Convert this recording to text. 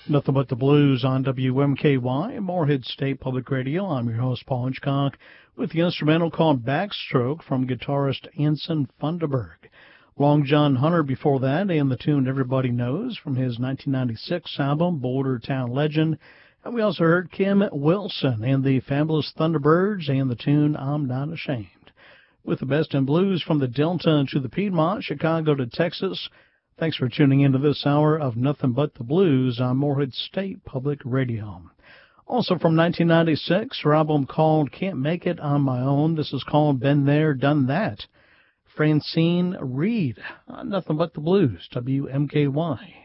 Nothing but the blues on WMKY, Morehead State Public Radio. I'm your host, Paul Hitchcock, with the instrumental called Backstroke from guitarist Anson Funderburg. Long John Hunter before that, and the tune Everybody Knows from his 1996 album, Boulder Town Legend. And we also heard Kim Wilson and the Fabulous Thunderbirds and the tune I'm Not Ashamed. With the best in blues from the Delta to the Piedmont, Chicago to Texas. Thanks for tuning into this hour of Nothing But the Blues on Morehead State Public Radio. Also from 1996, her album called Can't Make It on My Own. This is called Been There, Done That. Francine Reed on Nothing But the Blues, WMKY.